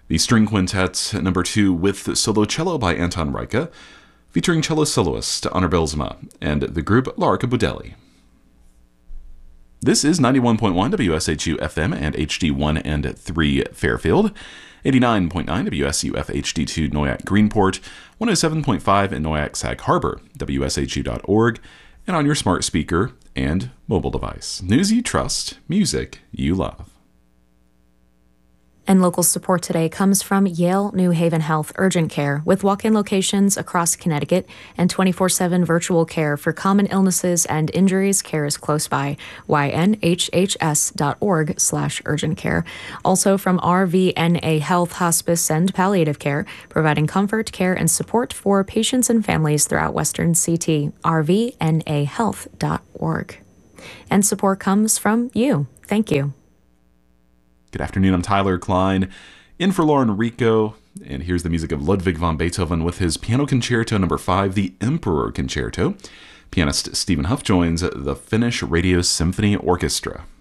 The String Quintet number 2 with solo cello by Anton Reika, featuring cello soloist Honor Bylsma and the group L'Arca Budelli. This is 91.1 WSHU FM and HD1 and 3 Fairfield, 89.9 WSU FHD2 Noyac Greenport, 107.5 in Noyac Sag Harbor, WSHU.org, and on your smart speaker and mobile device. News you trust, music you love. And local support today comes from Yale New Haven Health Urgent Care, with walk-in locations across Connecticut and 24/7 virtual care for common illnesses and injuries. Care is close by. ynhhs.org/urgent care. Also from RVNA Health Hospice and Palliative Care, providing comfort, care, and support for patients and families throughout Western CT. rvnahealth.org. And support comes from you. Thank you. Good afternoon, I'm Tyler Klein, in for Lauren Rico, and here's the music of Ludwig van Beethoven with his Piano Concerto No. 5, the Emperor Concerto. Pianist Stephen Huff joins the Finnish Radio Symphony Orchestra.